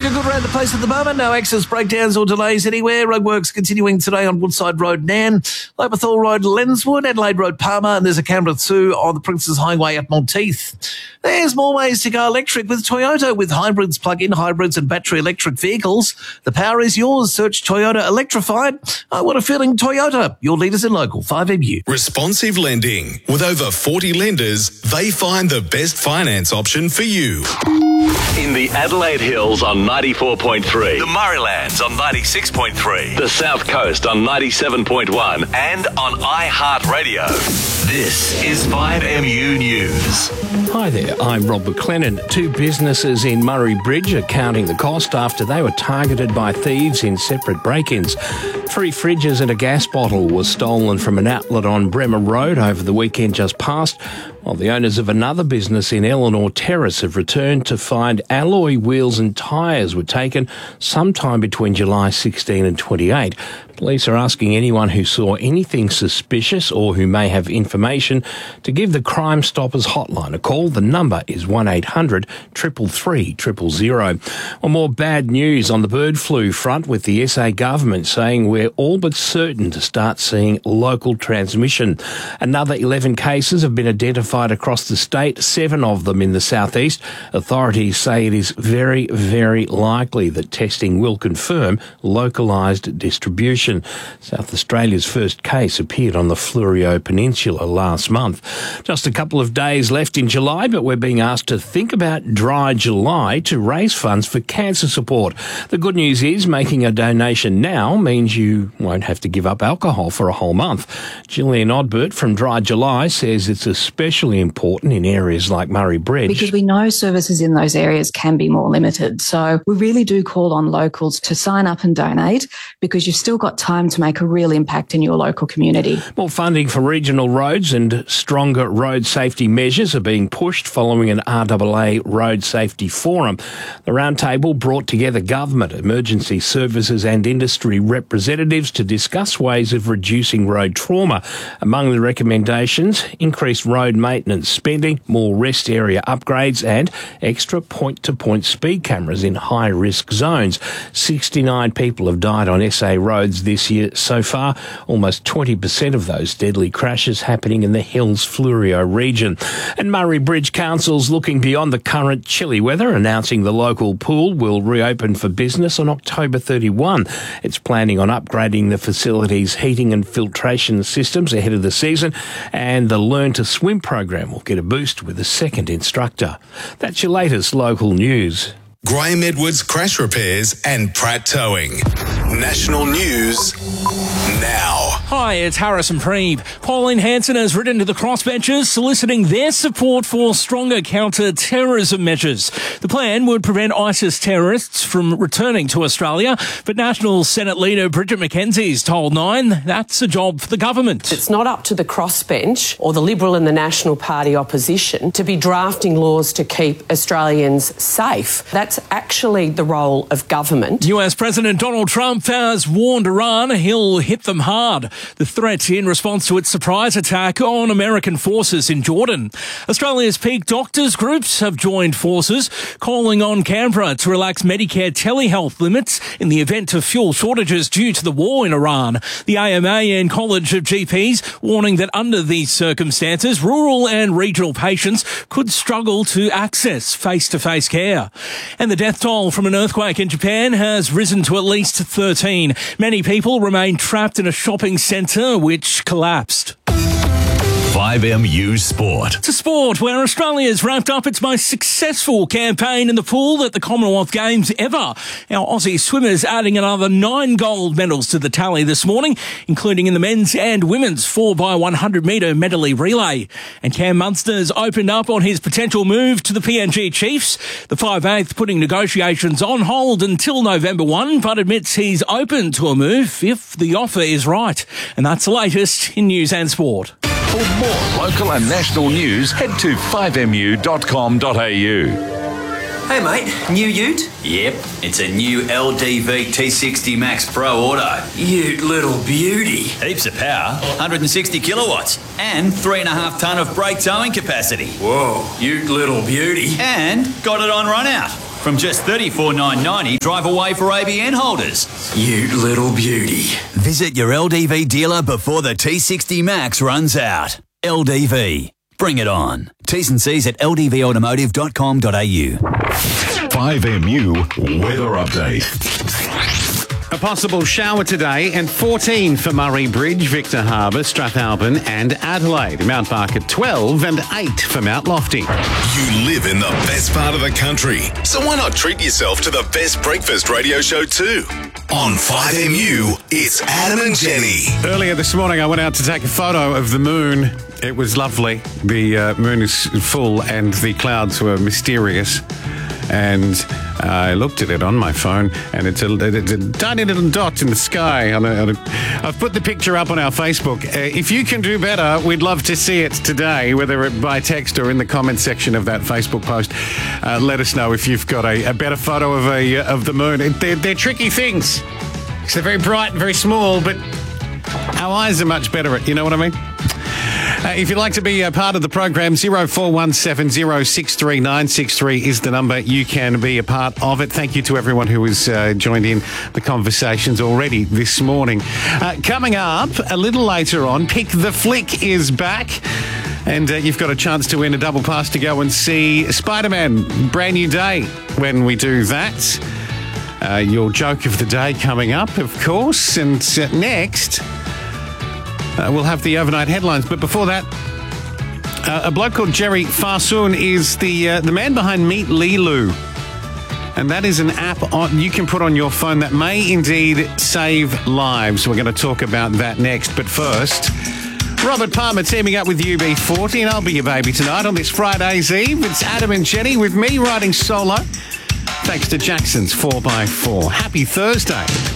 Looking good around the place at the moment. No accidents, breakdowns or delays anywhere. Roadworks continuing today on Woodside Road, Nan, Lobethal Road, Lenswood, Adelaide Road, Palmer, and there's a Canberra 2 on the Princes Highway at Monteith. There's more ways to go electric with Toyota, with hybrids, plug-in hybrids and battery electric vehicles. The power is yours. Search Toyota Electrified. I want a feeling Toyota. Your leaders in local 5MU. Responsive lending. With over 40 lenders, they find the best finance option for you. In the Adelaide Hills on 94.3, the Murraylands on 96.3, the South Coast on 97.1 and on iHeartRadio. This is 5MU News. Hi there, I'm Rob McLennan. Two businesses in Murray Bridge are counting the cost after they were targeted by thieves in separate break-ins. 3 fridges and a gas bottle were stolen from an outlet on Bremer Road over the weekend just past, while the owners of another business in Eleanor Terrace have returned to find alloy wheels and tyres were taken sometime between July 16 and 28. Police are asking anyone who saw anything suspicious or who may have information to give the Crime Stoppers hotline a call. The number is 1800 333 000. Well, more bad news on the bird flu front, with the SA government saying we're all but certain to start seeing local transmission. Another 11 cases have been identified across the state, 7 of them in the southeast. Authorities say it is very, very likely that testing will confirm localised distribution. South Australia's first case appeared on the Fleurieu Peninsula last month. Just a couple of days left in July, but we're being asked to think about Dry July to raise funds for cancer support. The good news is making a donation now means you won't have to give up alcohol for a whole month. Gillian Odbert from Dry July says it's especially important in areas like Murray Bridge. Because we know services in those areas can be more limited. So we really do call on locals to sign up and donate, because you've still got time to make a real impact in your local community. More funding for regional roads and stronger road safety measures are being pushed following an RAA Road Safety Forum. The roundtable brought together government, emergency services and industry representatives to discuss ways of reducing road trauma. Among the recommendations, increased road maintenance spending, more rest area upgrades and extra point-to-point speed cameras in high-risk zones. 69 people have died on SA roads this year so far, almost 20% of those deadly crashes happening in the Hills Fleurieu region. And Murray Bridge Council's looking beyond the current chilly weather, announcing the local pool will reopen for business on October 31. It's planning on upgrading the facility's heating and filtration systems ahead of the season, and the Learn to Swim program will get a boost with a second instructor. That's your latest local news. Graham Edwards Crash Repairs and Pratt Towing. National News now. Hi, it's Harrison Preeb. Pauline Hanson has written to the crossbenchers soliciting their support for stronger counter-terrorism measures. The plan would prevent ISIS terrorists from returning to Australia, but National Senate leader Bridget McKenzie's told Nine that's a job for the government. It's not up to the crossbench or the Liberal and the National Party opposition to be drafting laws to keep Australians safe. That's actually the role of government. US President Donald Trump has warned Iran he'll hit them hard. The threat in response to its surprise attack on American forces in Jordan. Australia's peak doctors groups have joined forces, calling on Canberra to relax Medicare telehealth limits in the event of fuel shortages due to the war in Iran. The AMA and College of GPs warning that under these circumstances, rural and regional patients could struggle to access face-to-face care. And the death toll from an earthquake in Japan has risen to at least 13. Many people remain trapped in a shopping centre which collapsed. 5MU Sport. To sport, where Australia's wrapped up its most successful campaign in the pool at the Commonwealth Games ever. Our Aussie swimmers adding another 9 gold medals to the tally this morning, including in the men's and women's 4x100 metre medley relay. And Cam Munster's opened up on his potential move to the PNG Chiefs. The 5'8" putting negotiations on hold until November 1, but admits he's open to a move if the offer is right. And that's the latest in news and sport. For more local and national news, head to 5mu.com.au. Hey mate, new ute? Yep, it's a new LDV T60 Max Pro Auto. Ute little beauty. Heaps of power, 160 kilowatts, and 3.5 tonne of brake towing capacity. Whoa, ute little beauty. And got it on run out. From just $34,990 drive away for ABN holders. You little beauty. Visit your LDV dealer before the T60 Max runs out. LDV. Bring it on. T's and C's at ldvautomotive.com.au. 5MU Weather Update. A possible shower today and 14 for Murray Bridge, Victor Harbour, Strathalbyn and Adelaide. Mount Barker 12 and 8 for Mount Lofty. You live in the best part of the country, so why not treat yourself to the best breakfast radio show too? On 5MU, it's Adam and Jenny. Earlier this morning, I went out to take a photo of the moon. It was lovely. The moon is full and the clouds were mysterious. And I looked at it on my phone, and it's a tiny little dot in the sky. I've put the picture up on our Facebook. If you can do better, we'd love to see it today, whether it by text or in the comment section of that Facebook post. Let us know if you've got a better photo of the moon. They're tricky things. They're very bright and very small, but our eyes are much better at, you know what I mean? If you'd like to be a part of the program, 0417 063 963 is the number. You can be a part of it. Thank you to everyone who has joined in the conversations already this morning. Coming up a little later on, Pick the Flick is back. And you've got a chance to win a double pass to go and see Spider-Man, Brand New Day, when we do that. Your joke of the day coming up, of course. And next... we'll have the overnight headlines. But before that, a bloke called Jerry Farsoon is the man behind Meet Lilu. And that is an app you can put on your phone that may indeed save lives. We're going to talk about that next. But first, Robert Palmer teaming up with UB40, and I'll be your baby tonight on this Friday's Eve. It's Adam and Jenny with me riding solo. Thanks to Jackson's 4x4. Happy Thursday.